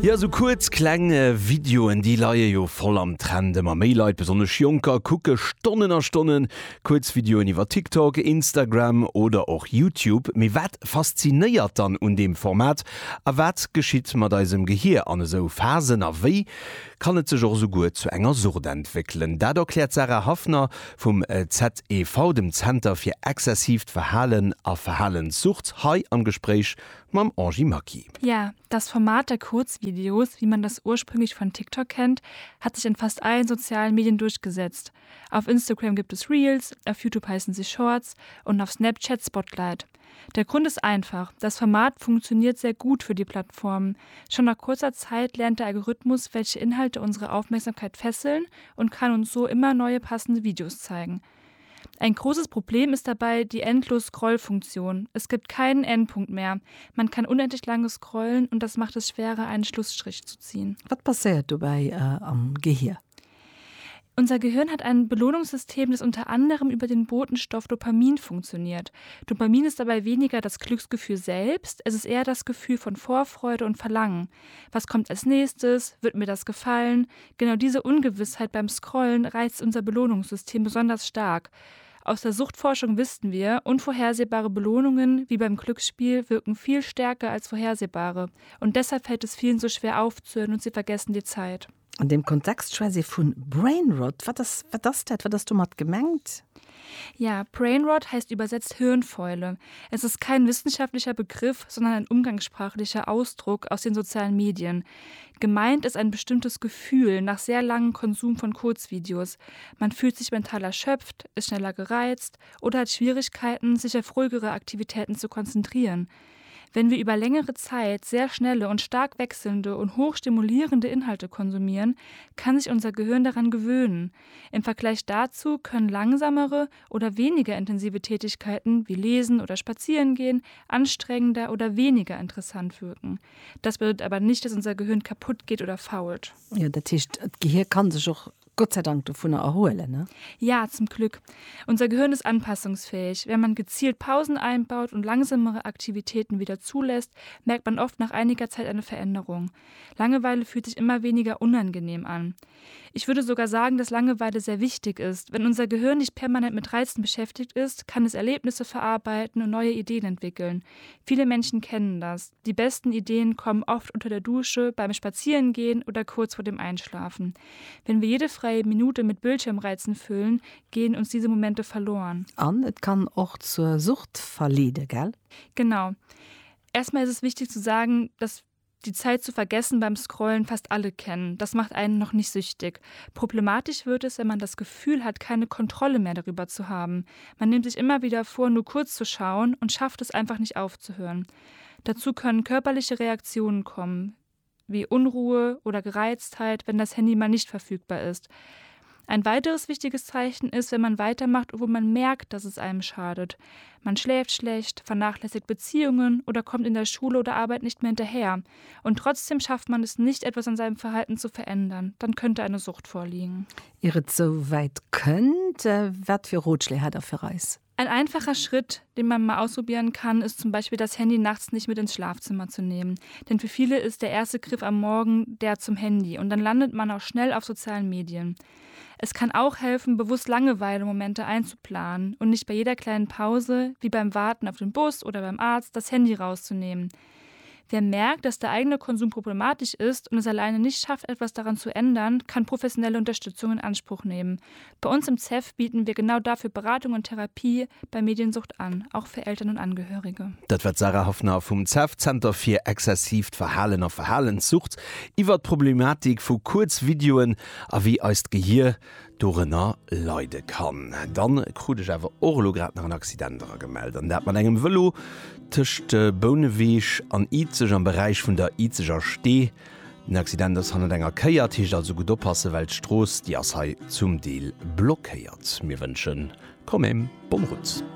Ja, so kurz kleine Videoen, die laie jo voll am Trend. Ma Maileit besonders Junker gucke Stunden an Stunden Kurzvideoen iwwer TikTok, Instagram oder auch YouTube. Me wat fasziniert dann dem Format? A wat geschieht mat deisem Gehir an so Phasen a wie? Kann et sech auch so gut zu enger Sucht entwickeln. Dat erklärt Sarah Hafner vom ZEV, dem Center für exzessiv Verhalen a Verhalenssucht, hai am Gespräch mam Angie Maki. Ja, das Format der Kurzvideos, wie man das ursprünglich von TikTok kennt, hat sich in fast allen sozialen Medien durchgesetzt. Auf Instagram gibt es Reels, auf YouTube heißen sie Shorts und auf Snapchat Spotlight. Der Grund ist einfach, das Format funktioniert sehr gut für die Plattformen. Schon nach kurzer Zeit lernt der Algorithmus, welche Inhalte unsere Aufmerksamkeit fesseln und kann uns so immer neue passende Videos zeigen. Ein großes Problem ist dabei die Endlos-Scroll-Funktion. Es gibt keinen Endpunkt mehr. Man kann unendlich lange scrollen und das macht es schwerer, einen Schlussstrich zu ziehen. Was passiert dabei am Gehirn? Unser Gehirn hat ein Belohnungssystem, das unter anderem über den Botenstoff Dopamin funktioniert. Dopamin ist dabei weniger das Glücksgefühl selbst, es ist eher das Gefühl von Vorfreude und Verlangen. Was kommt als nächstes? Wird mir das gefallen? Genau diese Ungewissheit beim Scrollen reizt unser Belohnungssystem besonders stark. Aus der Suchtforschung wissen wir, unvorhersehbare Belohnungen wie beim Glücksspiel wirken viel stärker als vorhersehbare. Und deshalb fällt es vielen so schwer aufzuhören und sie vergessen die Zeit. An dem Kontext von Brainrot, was das du mal gemengt? Ja, Brainrot heißt übersetzt Hirnfäule. Es ist kein wissenschaftlicher Begriff, sondern ein umgangssprachlicher Ausdruck aus den sozialen Medien. Gemeint ist ein bestimmtes Gefühl nach sehr langem Konsum von Kurzvideos. Man fühlt sich mental erschöpft, ist schneller gereizt oder hat Schwierigkeiten, sich auf ruhigere Aktivitäten zu konzentrieren. Wenn wir über längere Zeit sehr schnelle und stark wechselnde und hochstimulierende Inhalte konsumieren, kann sich unser Gehirn daran gewöhnen. Im Vergleich dazu können langsamere oder weniger intensive Tätigkeiten wie Lesen oder Spazierengehen anstrengender oder weniger interessant wirken. Das bedeutet aber nicht, dass unser Gehirn kaputt geht oder fault. Ja, das Gehirn kann sich auch Gott sei Dank davon erholen, ne? Ja, zum Glück. Unser Gehirn ist anpassungsfähig. Wenn man gezielt Pausen einbaut und langsamere Aktivitäten wieder zulässt, merkt man oft nach einiger Zeit eine Veränderung. Langeweile fühlt sich immer weniger unangenehm an. Ich würde sogar sagen, dass Langeweile sehr wichtig ist. Wenn unser Gehirn nicht permanent mit Reizen beschäftigt ist, kann es Erlebnisse verarbeiten und neue Ideen entwickeln. Viele Menschen kennen das. Die besten Ideen kommen oft unter der Dusche, beim Spazierengehen oder kurz vor dem Einschlafen. Wenn wir jede freie Minute mit Bildschirmreizen füllen, gehen uns diese Momente verloren. Es kann auch zur Sucht verleiten, gell? Genau. Erstmal ist es wichtig zu sagen, dass die Zeit zu vergessen beim Scrollen fast alle kennen. Das macht einen noch nicht süchtig. Problematisch wird es, wenn man das Gefühl hat, keine Kontrolle mehr darüber zu haben. Man nimmt sich immer wieder vor, nur kurz zu schauen und schafft es einfach nicht aufzuhören. Dazu können körperliche Reaktionen kommen, wie Unruhe oder Gereiztheit, wenn das Handy mal nicht verfügbar ist. Ein weiteres wichtiges Zeichen ist, wenn man weitermacht, obwohl man merkt, dass es einem schadet. Man schläft schlecht, vernachlässigt Beziehungen oder kommt in der Schule oder Arbeit nicht mehr hinterher. Und trotzdem schafft man es nicht, etwas an seinem Verhalten zu verändern. Dann könnte eine Sucht vorliegen. Ihr so weit könnt, was für Ratschläge hat er für Reis? Ein einfacher Schritt, den man mal ausprobieren kann, ist zum Beispiel das Handy nachts nicht mit ins Schlafzimmer zu nehmen. Denn für viele ist der erste Griff am Morgen der zum Handy und dann landet man auch schnell auf sozialen Medien. Es kann auch helfen, bewusst Langeweile-Momente einzuplanen und nicht bei jeder kleinen Pause, wie beim Warten auf den Bus oder beim Arzt, das Handy rauszunehmen. Wer merkt, dass der eigene Konsum problematisch ist und es alleine nicht schafft, etwas daran zu ändern, kann professionelle Unterstützung in Anspruch nehmen. Bei uns im ZEV bieten wir genau dafür Beratung und Therapie bei Mediensucht an, auch für Eltern und Angehörige. Das wird Sarah Hafner vom ZEV Center für exzessiv Verhalen und Verhalenssucht über die Problematik von Kurzvideoen, wie als Gehirn Dorenner leide kann. Dann kriege ich aber auch gerade nach einem Accident gemeldet. Und da hat man einem Velo zwischen Bohnenweg an Izig am Bereich von der Iziger Steh. Ein Accident ist an einer Keiertisch, also gut aufpassen, weil die Straße die zum Teil blockiert. Wir wünschen, komm bon Rutsch.